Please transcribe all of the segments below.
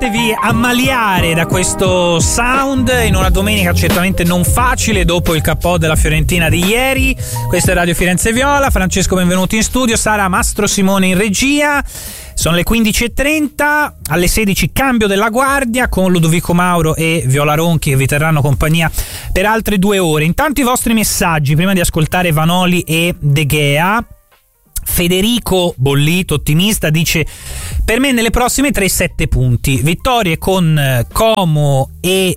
fatevi ammaliare da questo sound in una domenica certamente non facile dopo il KO della Fiorentina di ieri. Questo è Radio Firenze Viola. Francesco, benvenuti in studio. Sara, Mastro Simone in regia. Sono le 15:30, alle 16 cambio della guardia con Ludovico Mauro e Viola Ronchi che vi terranno compagnia per altre 2 ore. Intanto i vostri messaggi prima di ascoltare Vanoli e De Gea. Federico, bollito, ottimista, dice: per me nelle prossime 3 7 punti, vittorie con Como e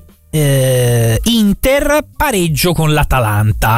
Inter, pareggio con l'Atalanta.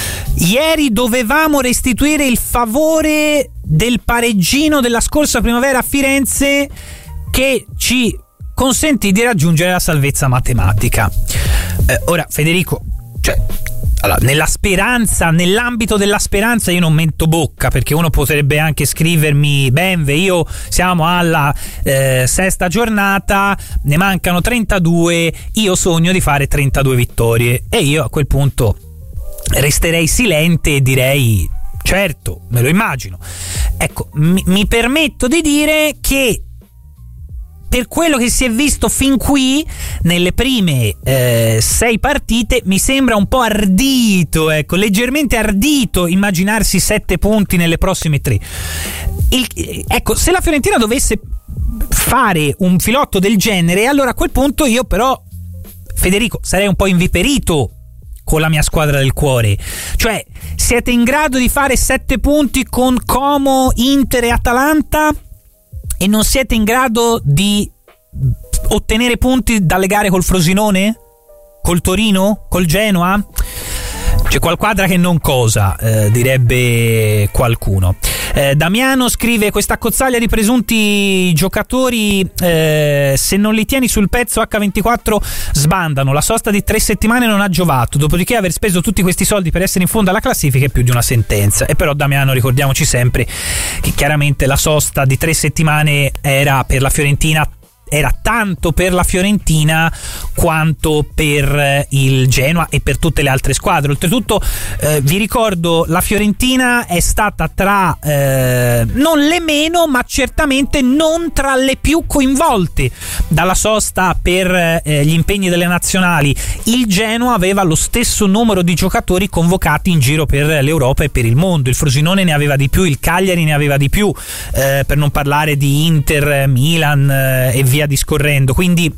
Ieri dovevamo restituire il favore del pareggino della scorsa primavera a Firenze che ci consentì di raggiungere la salvezza matematica. Ora Federico, allora, nella speranza, nell'ambito della speranza io non metto bocca, perché uno potrebbe anche scrivermi: Benve, siamo alla 6ª giornata, ne mancano 32, io sogno di fare 32 vittorie, e io a quel punto resterei silente e direi: certo, me lo immagino. Ecco, mi permetto di dire che per quello che si è visto fin qui nelle prime 6 partite mi sembra un po' ardito, leggermente ardito immaginarsi 7 punti nelle prossime 3. Ecco, se la Fiorentina dovesse fare un filotto del genere, allora a quel punto io però, Federico, sarei un po' inviperito con la mia squadra del cuore. Cioè, siete in grado di fare 7 punti con Como, Inter e Atalanta e non siete in grado di ottenere punti dalle gare col Frosinone? Col Torino? Col Genoa? C'è qualquadra che non cosa, direbbe qualcuno. Damiano scrive: questa accozzaglia di presunti giocatori, se non li tieni sul pezzo H24 sbandano. La sosta di 3 settimane non ha giovato, dopodiché aver speso tutti questi soldi per essere in fondo alla classifica è più di una sentenza. E però, Damiano, ricordiamoci sempre che chiaramente la sosta di 3 settimane era per la Fiorentina, era tanto per la Fiorentina quanto per il Genoa e per tutte le altre squadre. Oltretutto vi ricordo, la Fiorentina è stata tra non le meno, ma certamente non tra le più coinvolte dalla sosta per gli impegni delle nazionali. Il Genoa aveva lo stesso numero di giocatori convocati in giro per l'Europa e per il mondo. Il Frosinone ne aveva di più, il Cagliari ne aveva di più, per non parlare di Inter, Milan e via discorrendo. Quindi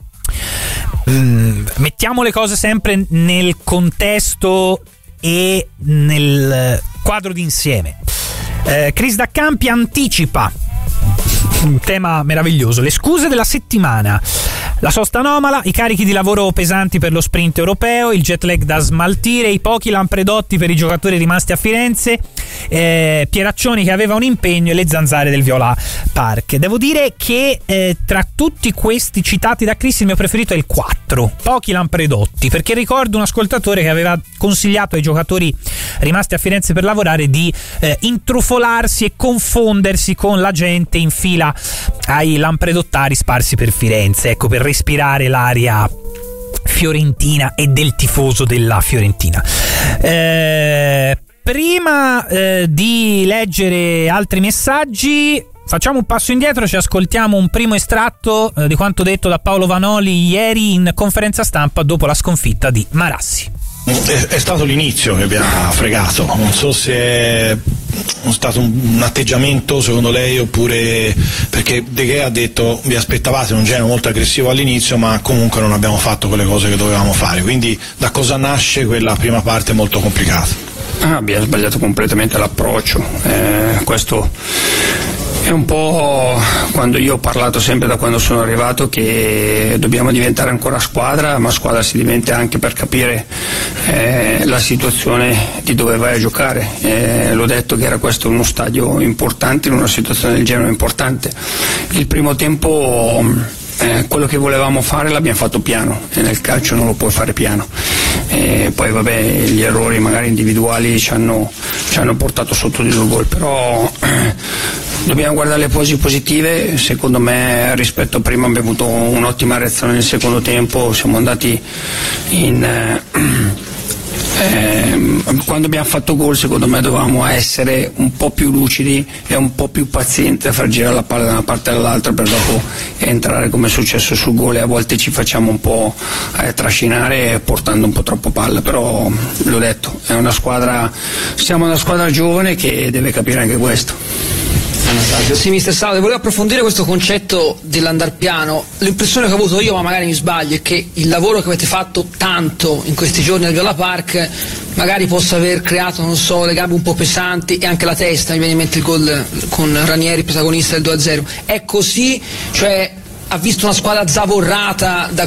mettiamo le cose sempre nel contesto e nel quadro d'insieme. Chris Daccampi anticipa un tema meraviglioso: le scuse della settimana, la sosta anomala, i carichi di lavoro pesanti per lo sprint europeo, il jet lag da smaltire, i pochi lampredotti per i giocatori rimasti a Firenze, Pieraccioni che aveva un impegno e le zanzare del Viola Park. Devo dire che tra tutti questi citati da Chris il mio preferito è il 4, pochi lampredotti, perché ricordo un ascoltatore che aveva consigliato ai giocatori rimasti a Firenze per lavorare di intrufolarsi e confondersi con la gente in fila ai lampredottari sparsi per Firenze, ecco, per respirare l'aria fiorentina e del tifoso della Fiorentina. Prima di leggere altri messaggi, facciamo un passo indietro, ci ascoltiamo un primo estratto di quanto detto da Paolo Vanoli ieri in conferenza stampa dopo la sconfitta di Marassi. È stato l'inizio che mi ha fregato, non so se è stato un atteggiamento secondo lei, oppure perché De Gea ha detto vi aspettavate un Genoa molto aggressivo all'inizio, ma comunque non abbiamo fatto quelle cose che dovevamo fare, quindi da cosa nasce quella prima parte molto complicata? Abbiamo sbagliato completamente l'approccio, questo è un po' quando io ho parlato sempre da quando sono arrivato che dobbiamo diventare ancora squadra, ma squadra si diventa anche per capire la situazione di dove vai a giocare. L'ho detto che era questo uno stadio importante in una situazione del genere importante. Il primo tempo quello che volevamo fare l'abbiamo fatto piano, e nel calcio non lo puoi fare piano, poi vabbè, gli errori magari individuali ci hanno portato sotto di 2 gol, però dobbiamo guardare le cose positive. Secondo me rispetto a prima abbiamo avuto un'ottima reazione nel secondo tempo, siamo andati in Quando abbiamo fatto gol secondo me dovevamo essere un po' più lucidi e un po' più pazienti a far girare la palla da una parte all'altra per dopo entrare come è successo sul gol, e a volte ci facciamo un po' trascinare portando un po' troppo palla, però l'ho detto, siamo una squadra giovane che deve capire anche questo. Sì, mister Salve, volevo approfondire questo concetto dell'andar piano. L'impressione che ho avuto io, ma magari mi sbaglio, è che il lavoro che avete fatto tanto in questi giorni al Viola Park magari possa aver creato, non so, le gambe un po' pesanti e anche la testa. Mi viene in mente il gol con Ranieri, protagonista del 2-0. È così? Cioè, ha visto una squadra zavorrata da